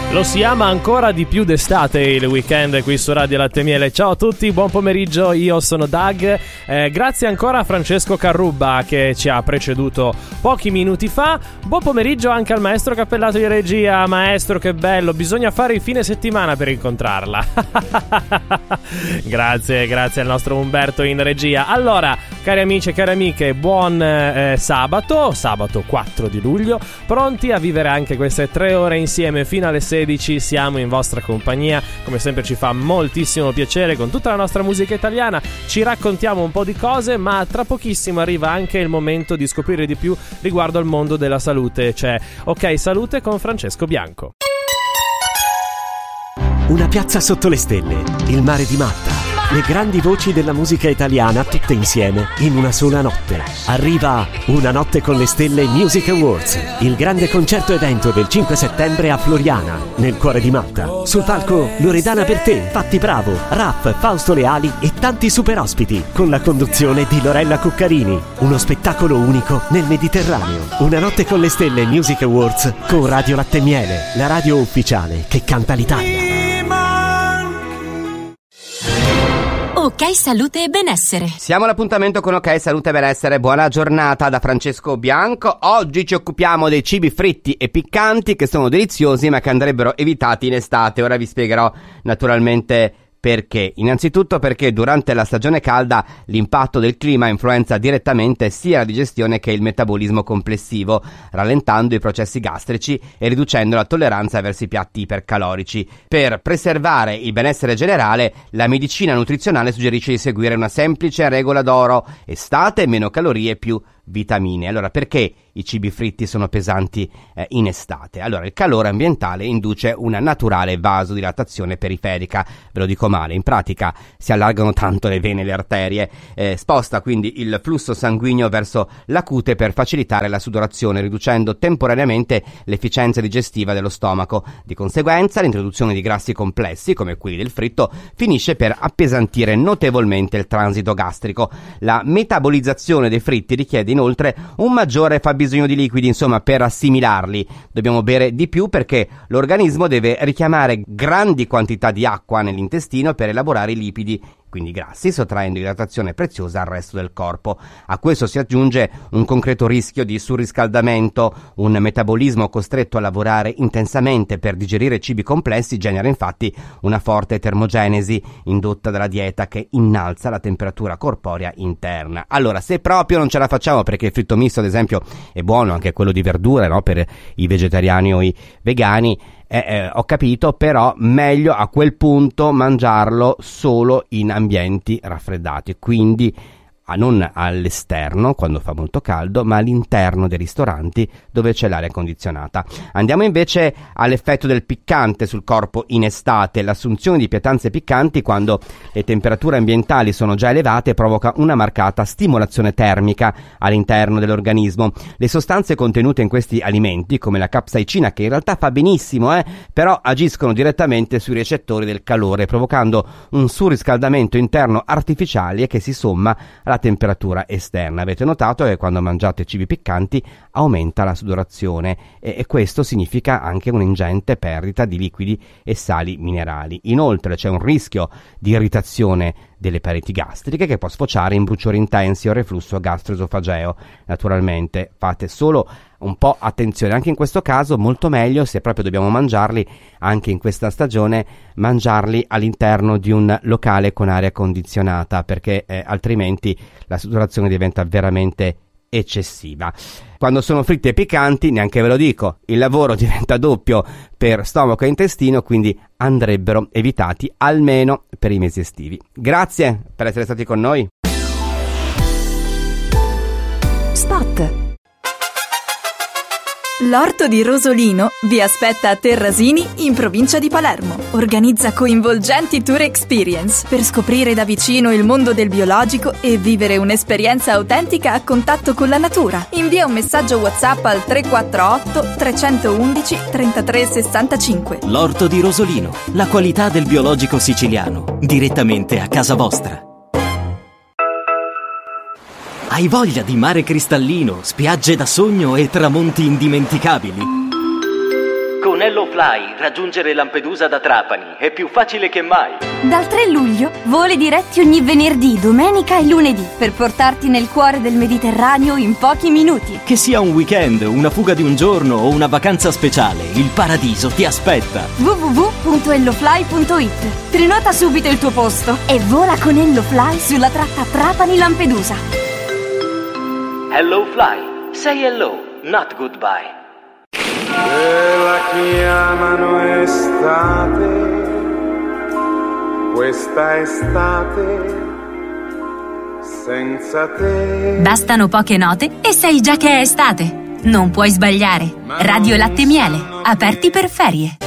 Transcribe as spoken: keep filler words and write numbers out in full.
Lo si ama ancora di più d'estate il weekend qui su Radio Latte Miele. Ciao a tutti, buon pomeriggio, io sono Doug. Eh, grazie ancora a Francesco Carrubba che ci ha preceduto pochi minuti fa. Buon pomeriggio anche al maestro cappellato di regia. Maestro, che bello, bisogna fare il fine settimana per incontrarla. Grazie, grazie al nostro Umberto in regia. Allora, cari amici e cari amiche, buon eh, sabato, sabato quattro di luglio, pronti a vivere anche queste tre ore insieme fino alle sedici. Siamo in vostra compagnia, come sempre ci fa moltissimo piacere con tutta la nostra musica italiana, ci raccontiamo un po' di cose, ma tra pochissimo arriva anche il momento di scoprire di più riguardo al mondo della salute. C'è Ok Salute con Francesco Bianco. Una piazza sotto le stelle, il mare di Matta, le grandi voci della musica italiana tutte insieme in una sola notte. Arriva Una notte con le stelle Music Awards, il grande concerto evento del cinque settembre a Floriana, nel cuore di Matta. Sul palco Loredana Bertè, Fatti Bravo, Raff, Fausto Leali e tanti super ospiti, con la conduzione di Lorella Cuccarini. Uno spettacolo unico nel Mediterraneo. Una notte con le stelle Music Awards con Radio Latte Miele, la radio ufficiale che canta l'Italia. Ok Salute e Benessere. Siamo all'appuntamento con Ok Salute e Benessere. Buona giornata da Francesco Bianco. Oggi ci occupiamo dei cibi fritti e piccanti che sono deliziosi ma che andrebbero evitati in estate. Ora vi spiegherò naturalmente perché. Innanzitutto perché durante la stagione calda l'impatto del clima influenza direttamente sia la digestione che il metabolismo complessivo, rallentando i processi gastrici e riducendo la tolleranza verso i piatti ipercalorici. Per preservare il benessere generale, la medicina nutrizionale suggerisce di seguire una semplice regola d'oro: estate, meno calorie, più vitamine. Allora, perché i cibi fritti sono pesanti eh, in estate? Allora, il calore ambientale induce una naturale vasodilatazione periferica, ve lo dico male, in pratica si allargano tanto le vene e le arterie, eh, sposta quindi il flusso sanguigno verso la cute per facilitare la sudorazione, riducendo temporaneamente l'efficienza digestiva dello stomaco. Di conseguenza, l'introduzione di grassi complessi, come quelli del fritto, finisce per appesantire notevolmente il transito gastrico. La metabolizzazione dei fritti richiede inoltre un maggiore fabbisogno di liquidi, insomma, per assimilarli. Dobbiamo bere di più perché l'organismo deve richiamare grandi quantità di acqua nell'intestino per elaborare i lipidi, quindi grassi, sottraendo idratazione preziosa al resto del corpo. A questo si aggiunge un concreto rischio di surriscaldamento. Un metabolismo costretto a lavorare intensamente per digerire cibi complessi genera infatti una forte termogenesi indotta dalla dieta che innalza la temperatura corporea interna. Allora, se proprio non ce la facciamo, perché il fritto misto ad esempio è buono, anche quello di verdure, no? Per i vegetariani o i vegani, Eh, eh, ho capito, però meglio a quel punto mangiarlo solo in ambienti raffreddati, quindi a non all'esterno quando fa molto caldo, ma all'interno dei ristoranti dove c'è l'aria condizionata. Andiamo invece all'effetto del piccante sul corpo in estate. L'assunzione di pietanze piccanti quando le temperature ambientali sono già elevate provoca una marcata stimolazione termica all'interno dell'organismo. Le sostanze contenute in questi alimenti, come la capsaicina, che in realtà fa benissimo, eh, però agiscono direttamente sui recettori del calore, provocando un surriscaldamento interno artificiale che si somma alla temperatura esterna. Avete notato che quando mangiate cibi piccanti aumenta la sudorazione e, e questo significa anche un'ingente perdita di liquidi e sali minerali. Inoltre c'è un rischio di irritazione delle pareti gastriche che può sfociare in bruciori intensi o reflusso gastroesofageo. Naturalmente fate solo un po' attenzione, anche in questo caso molto meglio, se proprio dobbiamo mangiarli anche in questa stagione, mangiarli all'interno di un locale con aria condizionata, perché eh, altrimenti la sudorazione diventa veramente eccessiva. Quando sono fritti e piccanti, neanche ve lo dico, il lavoro diventa doppio per stomaco e intestino, quindi andrebbero evitati almeno per i mesi estivi. Grazie per essere stati con noi. Spot. L'Orto di Rosolino vi aspetta a Terrasini, in provincia di Palermo. Organizza coinvolgenti tour experience per scoprire da vicino il mondo del biologico e vivere un'esperienza autentica a contatto con la natura. Invia un messaggio WhatsApp al tre quattro otto tre uno uno trentatré sessantacinque. L'Orto di Rosolino, la qualità del biologico siciliano, direttamente a casa vostra. Hai voglia di mare cristallino, spiagge da sogno e tramonti indimenticabili? Con Con HelloFly raggiungere Lampedusa da Trapani è più facile che mai. Dal tre luglio, voli diretti ogni venerdì, domenica e lunedì per portarti nel cuore del Mediterraneo in pochi minuti. Che sia un weekend, una fuga di un giorno o una vacanza speciale, il paradiso ti aspetta. w w w punto hellofly punto it. Prenota subito il tuo posto e vola con HelloFly sulla tratta Trapani-Lampedusa. HelloFly. Say hello, not goodbye. Se la chiamano estate, questa estate senza te. Bastano poche note e sai già che è estate. Non puoi sbagliare. Radio Latte Miele, aperti per ferie.